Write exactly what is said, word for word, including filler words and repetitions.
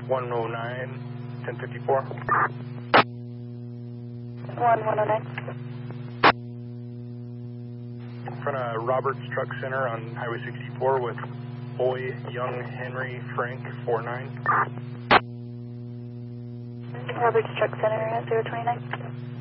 one oh nine, ten fifty-four. one one oh nine. In front of Roberts Truck Center on Highway sixty-four with Boy, Young, Henry, Frank, four nine. Roberts Truck Center at zero twenty-nine.